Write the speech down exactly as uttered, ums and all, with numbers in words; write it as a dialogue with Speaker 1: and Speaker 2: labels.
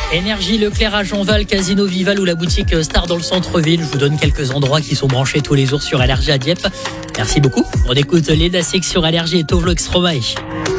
Speaker 1: Énergie Leclerc à Jeanval, Casino Vival ou la boutique Star dans le centre-ville. Je vous donne quelques endroits qui sont branchés tous les jours sur Allergie à Dieppe. Merci beaucoup. On écoute Leda Six sur Allergie et Tovlo Extromae.